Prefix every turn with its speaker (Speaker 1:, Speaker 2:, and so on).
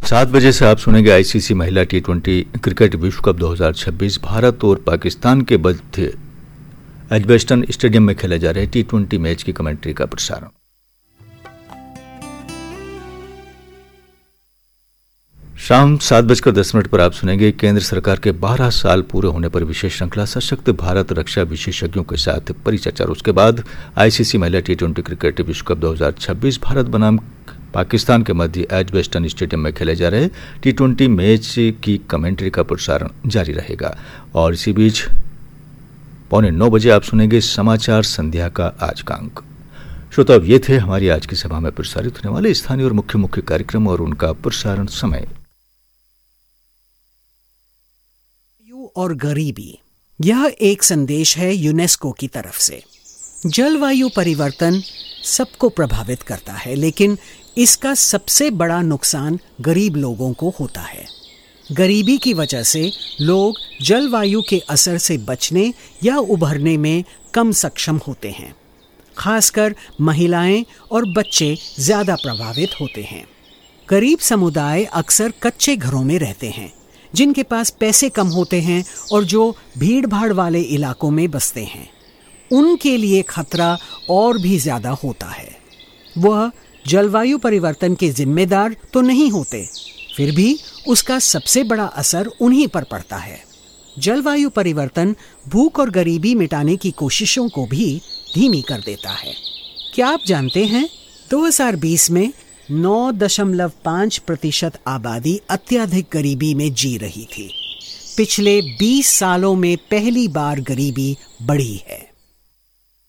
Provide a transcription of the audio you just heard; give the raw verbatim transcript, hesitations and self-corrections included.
Speaker 1: सात बजे से आप सुनेंगे आईसीसी महिला टी ट्वेंटी क्रिकेट विश्व कप दो हज़ार छब्बीस भारत और पाकिस्तान के मध्य एजबेस्टन स्टेडियम में खेले जा रहे टी ट्वेंटी मैच की कमेंट्री का प्रसारण। शाम सात बजकर दस मिनट पर आप सुनेंगे केंद्र सरकार के बारह साल पूरे होने पर विशेष श्रृंखला सशक्त भारत रक्षा विशेषज्ञों के साथ परिचर्चा। उसके बाद आईसीसी महिला टी ट्वेंटी क्रिकेट विश्व कप दो हज़ार छब्बीस भारत बनाम पाकिस्तान के मध्य एजबेस्टन स्टेडियम में खेले जा रहे टी ट्वेंटी मैच की कमेंट्री का प्रसारण जारी रहेगा। और इसी बीच पौने नौ बजे आप सुनेंगे समाचार संध्या का आज का अंक। श्रोता, ये थे हमारी आज की सभा में प्रसारित होने वाले स्थानीय और मुख्य मुख्य कार्यक्रम और उनका प्रसारण समय।
Speaker 2: और गरीबी, यह एक संदेश है यूनेस्को की तरफ से। जलवायु परिवर्तन सबको प्रभावित करता है, लेकिन इसका सबसे बड़ा नुकसान गरीब लोगों को होता है। गरीबी की वजह से लोग जलवायु के असर से बचने या उभरने में कम सक्षम होते हैं। खासकर महिलाएं और बच्चे ज्यादा प्रभावित होते हैं। गरीब समुदाय अक्सर कच्चे घरों में रहते हैं, जिनके पास पैसे कम होते हैं और जो भीड़ भाड़ वाले इलाकों में बसते हैं। उनके लिए खतरा और भी ज्यादा होता है। वह जलवायु परिवर्तन के जिम्मेदार तो नहीं होते, फिर भी उसका सबसे बड़ा असर उन्हीं पर पड़ता है। जलवायु परिवर्तन भूख और गरीबी मिटाने की कोशिशों को भी धीमी कर देता है। क्या आप जानते हैं, दो हज़ार बीस में नौ दशमलव पाँच प्रतिशत आबादी अत्यधिक गरीबी में जी रही थी। पिछले बीस सालों में पहली बार गरीबी बढ़ी है।